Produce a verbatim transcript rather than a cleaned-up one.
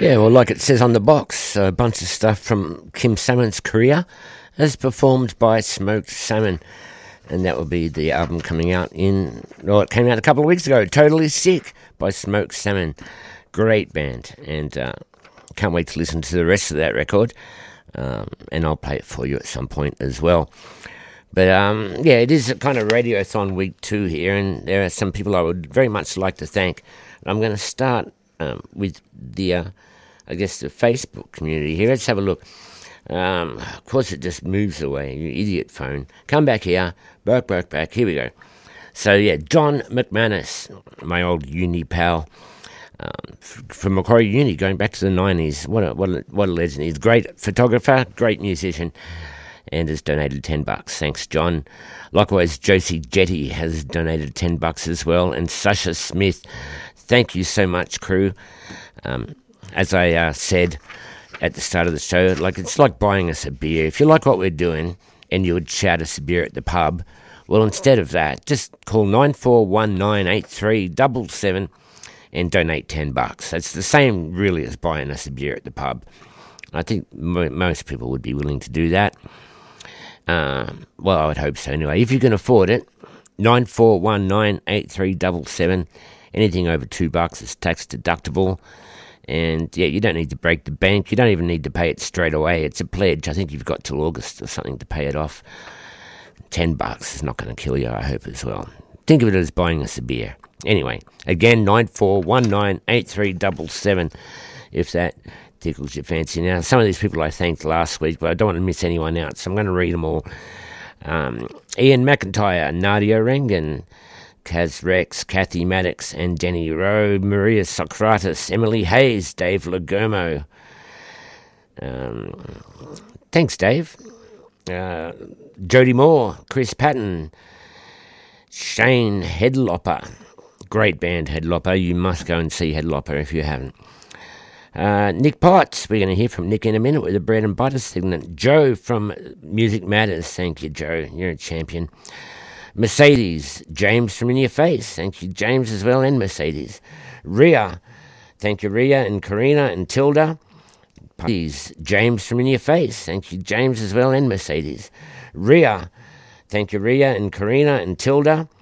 Yeah, well, like it says on the box, a bunch of stuff from Kim Salmon's career as performed by Smoked Salmon. And that will be the album coming out in, well, it came out a couple of weeks ago, Totally Sick by Smoked Salmon. Great band. And uh, can't wait to listen to the rest of that record. Um, and I'll play it for you at some point as well. But um, yeah, it is a kind of Radiothon week two here, and there are some people I would very much like to thank. I'm going to start um, with the, uh, I guess, the Facebook community here. Let's have a look. Um, of course, it just moves away, you idiot phone. Come back here, back, back, back. Here we go. So, yeah, John McManus, my old uni pal um, f- from Macquarie Uni, going back to the nineties. What a, what a, what a legend. He's a great photographer, great musician, and has donated ten bucks. Thanks, John. Likewise, Josie Jetty has donated ten bucks as well. And Sasha Smith, thank you so much, crew. Um, as I uh, said at the start of the show, like it's like buying us a beer. If you like what we're doing and you would shout us a beer at the pub, well, instead of that, just call nine four one nine eight three seven seven and donate ten bucks. That's the same really as buying us a beer at the pub. I think mo- most people would be willing to do that. Um, well, I would hope so anyway. If you can afford it, nine four one nine eight three seven seven. Anything over two bucks is tax deductible. And, yeah, you don't need to break the bank. You don't even need to pay it straight away. It's a pledge. I think you've got till August or something to pay it off. Ten bucks is not going to kill you, I hope, as well. Think of it as buying us a beer. Anyway, again, nine four one nine eight three seven seven, if that tickles your fancy. Now, some of these people I thanked last week, but I don't want to miss anyone out, so I'm going to read them all. Um, Ian McIntyre, Nadia Rengan, Kaz Rex, Kathy Maddox, and Denny Rowe, Maria Socrates, Emily Hayes, Dave Lagermo. Um, thanks, Dave. Uh, Jody Moore, Chris Patton, Shane Headlopper. Great band, Headlopper. You must go and see Headlopper if you haven't. Uh, Nick Potts. We're going to hear from Nick in a minute with a bread and butter segment. Joe from Music Matters. Thank you, Joe. You're a champion. Mercedes, James from In Your Face. Thank you, James, as well, and Mercedes. Ria, thank you, Ria, and Karina, and Tilda. Mercedes, James from In Your Face. Thank you, James, as well, and Mercedes. Ria, thank you, Ria, and Karina, and Tilda.